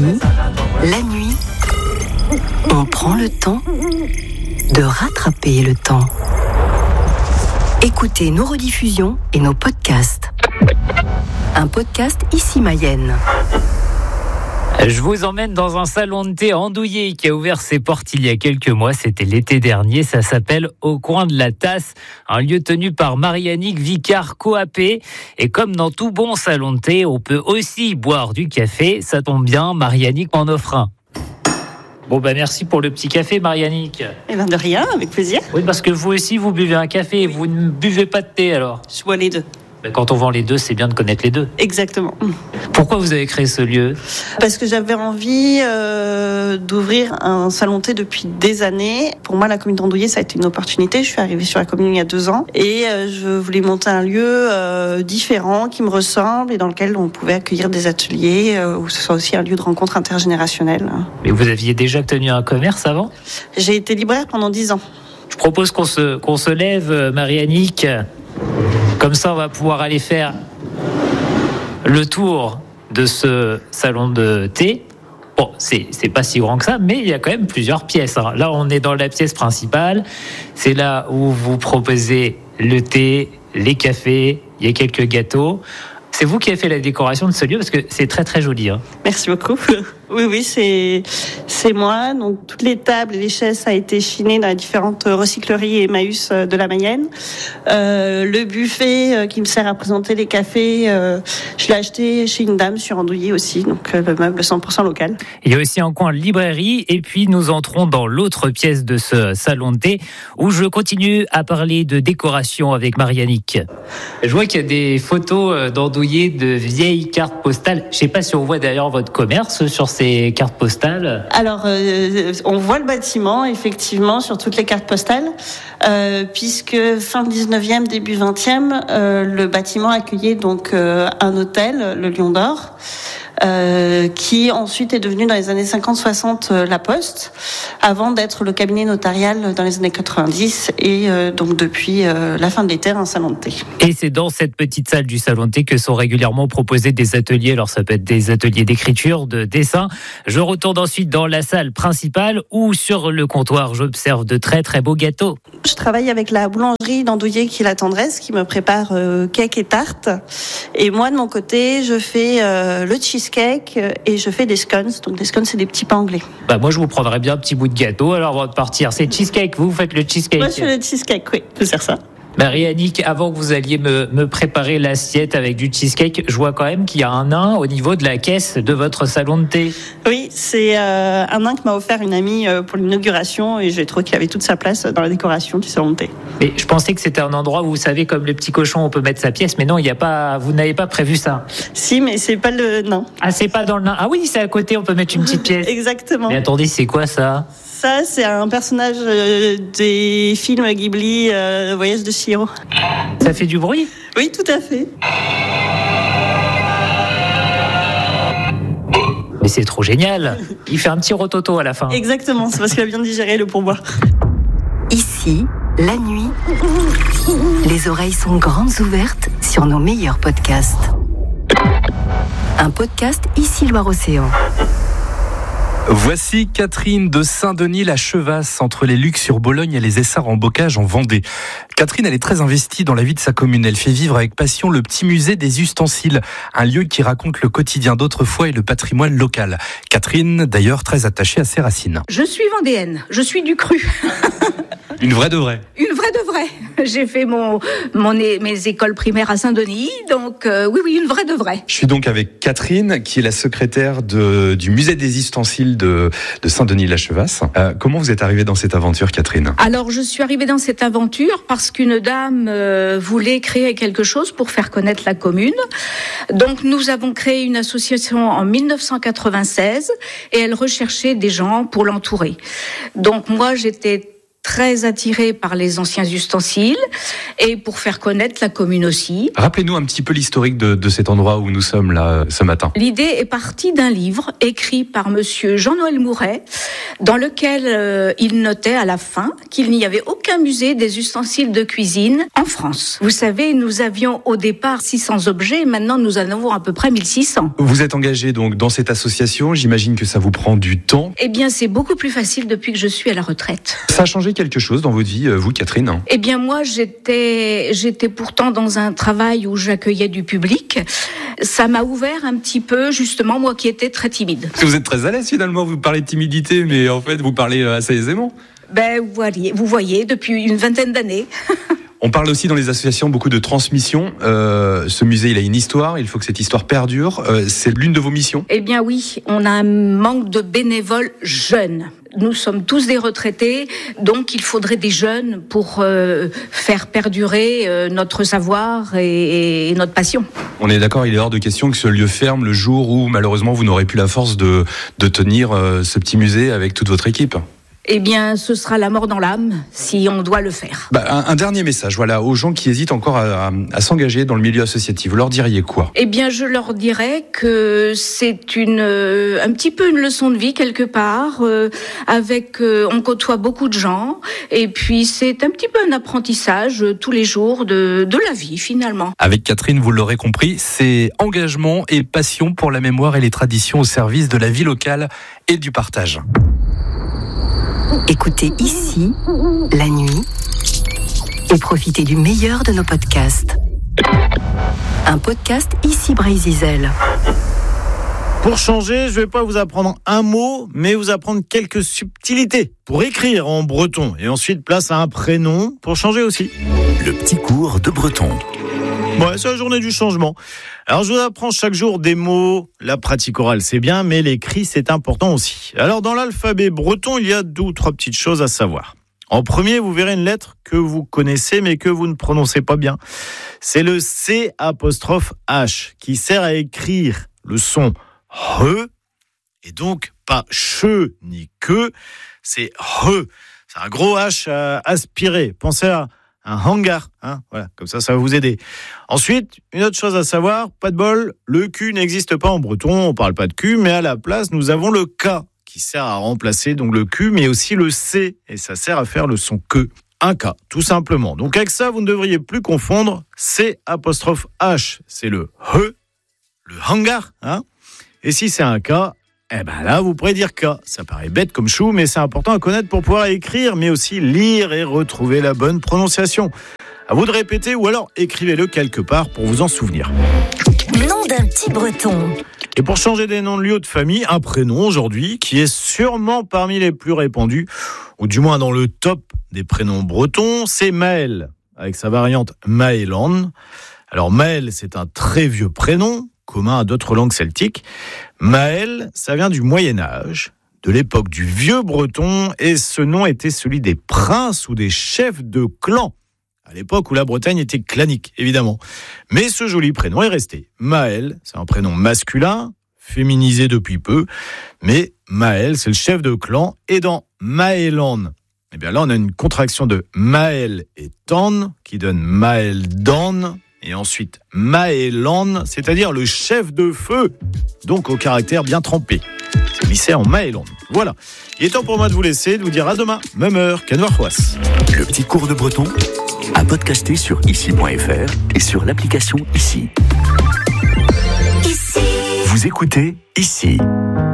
la nuit, on prend le temps de rattraper le temps. Écoutez nos rediffusions et nos podcasts. Un podcast ici Mayenne. Je vous emmène dans un salon de thé andouillé qui a ouvert ses portes il y a quelques mois. C'était l'été dernier. Ça s'appelle Au coin de la tasse, un lieu tenu par Marie-Annick Vicard Coapé. Et comme dans tout bon salon de thé, on peut aussi boire du café. Ça tombe bien, Marie-Annick m'en offre un. Bon merci pour le petit café, Marie-Annick. Eh bien de rien, avec plaisir. Oui, parce que vous aussi, vous buvez un café. Vous ne buvez pas de thé alors? Je bois les deux. Quand on vend les deux, c'est bien de connaître les deux. Exactement. Pourquoi vous avez créé ce lieu? Parce que j'avais envie d'ouvrir un salon thé depuis des années. Pour moi, la commune d'Andouillé, ça a été une opportunité. Je suis arrivée sur la commune il y a 2 ans et je voulais monter un lieu différent, qui me ressemble et dans lequel on pouvait accueillir des ateliers, où ce soit aussi un lieu de rencontre intergénérationnelle. Mais vous aviez déjà tenu un commerce avant? J'ai été libraire pendant 10 ans. Je propose qu'on se lève, Marie-Annick. Comme ça, on va pouvoir aller faire le tour de ce salon de thé. Bon, c'est pas si grand que ça, mais il y a quand même plusieurs pièces. Là, on est dans la pièce principale. C'est là où vous proposez le thé, les cafés, il y a quelques gâteaux. C'est vous qui avez fait la décoration de ce lieu parce que c'est très très joli. Merci beaucoup. Oui, c'est moi. Donc toutes les tables et les chaises, ça a été chiné dans les différentes recycleries et Emmaüs de la Mayenne. Le buffet qui me sert à présenter les cafés, je l'ai acheté chez une dame sur Andouillé aussi, donc le meuble 100% local. Il y a aussi un coin librairie et puis nous entrons dans l'autre pièce de ce salon de thé où je continue à parler de décoration avec Marie-Annick. Je vois qu'il y a des photos d'Andouillé, de vieilles cartes postales. Je ne sais pas si on voit d'ailleurs votre commerce sur ces cartes postales. Alors, on voit le bâtiment, effectivement, sur toutes les cartes postales, puisque fin 19e, début 20e, le bâtiment accueillait donc un hôtel, le Lion d'Or, qui ensuite est devenu dans les années 50-60 la Poste, avant d'être le cabinet notarial dans les années 90 et donc depuis la fin de l'été, un salon de thé. Et c'est dans cette petite salle du salon de thé que sont régulièrement proposés des ateliers. Alors ça peut être des ateliers d'écriture, de dessin. Je retourne ensuite dans la salle principale où sur le comptoir j'observe de très très beaux gâteaux. Je travaille avec la boulangerie d'Andouillé qui est La Tendresse, qui me prépare cake et tarte. Et moi de mon côté, je fais le cheesecake et je fais des scones. Donc des scones, c'est des petits pains anglais. Moi je vous prendrais bien un petit bout de gâteau. Alors avant de partir, c'est cheesecake. Vous faites le cheesecake? Moi je fais le cheesecake, oui, je peux faire ça. Marie-Annick, avant que vous alliez me préparer l'assiette avec du cheesecake, je vois quand même qu'il y a un nain au niveau de la caisse de votre salon de thé. Oui, c'est un nain que m'a offert une amie pour l'inauguration et j'ai trouvé qu'il avait toute sa place dans la décoration du salon de thé. Mais je pensais que c'était un endroit où, vous savez, comme le petit cochon, on peut mettre sa pièce, mais non, vous n'avez pas prévu ça. Si, mais c'est pas le nain. Ah, c'est pas dans le nain. Ah oui, c'est à côté, on peut mettre une petite pièce. Exactement. Mais attendez, c'est quoi ça? Ça, c'est un personnage des films Ghibli, Voyage de Chihiro. Ça fait du bruit? Oui, tout à fait. Mais c'est trop génial. Il fait un petit rototo à la fin. Exactement, c'est parce qu'il a bien digéré le pourboire. Ici, la nuit, les oreilles sont grandes ouvertes sur nos meilleurs podcasts. Un podcast Ici Loire-Océan. Voici Catherine de Saint-Denis-la-Chevasse, entre les Lucs-sur-Bologne et les Essarts en Bocage en Vendée. Catherine, elle est très investie dans la vie de sa commune. Elle fait vivre avec passion le petit musée des ustensiles, un lieu qui raconte le quotidien d'autrefois et le patrimoine local. Catherine, d'ailleurs, très attachée à ses racines. Je suis vendéenne, je suis du Cru. Une vraie de vraie. Une vraie de vraie. J'ai fait mes écoles primaires à Saint-Denis, donc oui, une vraie de vraie. Je suis donc avec Catherine, qui est la secrétaire du musée des ustensiles de Saint-Denis-la-Chevasse. Comment vous êtes arrivée dans cette aventure, Catherine? Alors, je suis arrivée dans cette aventure parce qu'une dame voulait créer quelque chose pour faire connaître la commune. Donc, nous avons créé une association en 1996 et elle recherchait des gens pour l'entourer. Donc, moi, j'étais très attirés par les anciens ustensiles et pour faire connaître la commune aussi. Rappelez-nous un petit peu l'historique de cet endroit où nous sommes là ce matin. L'idée est partie d'un livre écrit par monsieur Jean-Noël Mouret, dans lequel il notait à la fin qu'il n'y avait aucun musée des ustensiles de cuisine en France. Vous savez, nous avions au départ 600 objets, maintenant nous en avons à peu près 1600. Vous êtes engagé donc dans cette association, j'imagine que ça vous prend du temps. Eh bien, c'est beaucoup plus facile depuis que je suis à la retraite. Ça a changé quelque chose dans votre vie, vous, Catherine ? Eh bien, moi, j'étais pourtant dans un travail où j'accueillais du public. Ça m'a ouvert un petit peu, justement, moi qui étais très timide. Parce que vous êtes très à l'aise finalement, vous parlez de timidité, mais en fait, vous parlez assez aisément. Vous voyez, depuis une vingtaine d'années. On parle aussi dans les associations beaucoup de transmission. Ce musée, il a une histoire, il faut que cette histoire perdure. C'est l'une de vos missions ? Eh bien oui, on a un manque de bénévoles jeunes. Nous sommes tous des retraités, donc il faudrait des jeunes pour faire perdurer notre savoir et notre passion. On est d'accord, il est hors de question que ce lieu ferme le jour où malheureusement vous n'aurez plus la force de tenir ce petit musée avec toute votre équipe. Eh bien, ce sera la mort dans l'âme, si on doit le faire. Un dernier message, voilà, aux gens qui hésitent encore à s'engager dans le milieu associatif. Vous leur diriez quoi ? Eh bien, je leur dirais que c'est un petit peu une leçon de vie quelque part. On côtoie beaucoup de gens, et puis c'est un petit peu un apprentissage tous les jours de la vie finalement. Avec Catherine, vous l'aurez compris, c'est engagement et passion pour la mémoire et les traditions au service de la vie locale et du partage. Écoutez ici, la nuit, et profitez du meilleur de nos podcasts. Un podcast ici Bray-Zizel. Pour changer, je ne vais pas vous apprendre un mot, mais vous apprendre quelques subtilités pour écrire en breton. Et ensuite, place à un prénom pour changer aussi. Le petit cours de breton. Ouais, c'est la journée du changement. Alors, je vous apprends chaque jour des mots. La pratique orale, c'est bien, mais l'écrit, c'est important aussi. Alors, dans l'alphabet breton, il y a 2 ou 3 petites choses à savoir. En premier, vous verrez une lettre que vous connaissez, mais que vous ne prononcez pas bien. C'est le C''H, qui sert à écrire le son RE, et donc pas CHE ni QUE, c'est RE. C'est un gros H à aspirer. Pensez à un hangar, voilà, comme ça va vous aider. Ensuite, une autre chose à savoir, pas de bol, le Q n'existe pas en breton, on parle pas de Q, mais à la place, nous avons le K, qui sert à remplacer donc le Q, mais aussi le C, et ça sert à faire le son que. Un K, tout simplement. Donc avec ça, vous ne devriez plus confondre C''H, c'est le HE, le hangar, et si c'est un K, là, vous pourrez dire K. Ça paraît bête comme chou, mais c'est important à connaître pour pouvoir écrire, mais aussi lire et retrouver la bonne prononciation. À vous de répéter ou alors écrivez-le quelque part pour vous en souvenir. Nom d'un petit breton. Et pour changer des noms de lieux de famille, un prénom aujourd'hui qui est sûrement parmi les plus répandus, ou du moins dans le top des prénoms bretons, c'est Maël, avec sa variante Maëlan. Alors Maël, c'est un très vieux prénom, commun à d'autres langues celtiques. Maël, ça vient du Moyen-Âge, de l'époque du vieux breton, et ce nom était celui des princes ou des chefs de clan, à l'époque où la Bretagne était clanique, évidemment. Mais ce joli prénom est resté. Maël, c'est un prénom masculin, féminisé depuis peu, mais Maël, c'est le chef de clan, et dans Maëlan, eh bien là, on a une contraction de Maël et Tan, qui donne Maëldan, et ensuite Maëlan, c'est-à-dire le chef de feu, donc au caractère bien trempé. C'est lycée en Maëlan. Voilà. Il est temps pour moi de vous laisser, de vous dire à demain, même heure, Canvarrois. Le petit cours de breton à podcaster sur ici.fr et sur l'application Ici. Vous écoutez Ici.